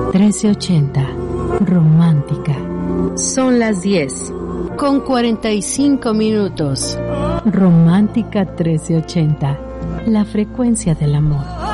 1380. Romántica. Son las 10:45. Romántica 1380. La frecuencia del amor.